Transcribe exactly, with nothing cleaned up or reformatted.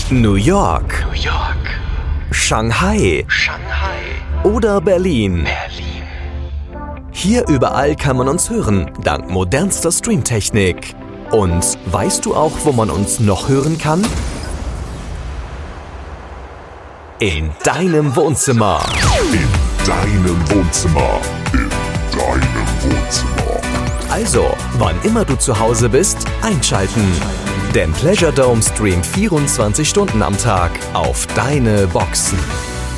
New York, New York, Shanghai, Shanghai, oder Berlin. Berlin. Hier überall kann man uns hören, dank modernster Streamtechnik. Und weißt du auch, wo man uns noch hören kann? In deinem Wohnzimmer. In deinem Wohnzimmer. In deinem Wohnzimmer. Also, wann immer du zu Hause bist, einschalten. Denn Pleasure Dome streamt vierundzwanzig Stunden am Tag auf deine Boxen.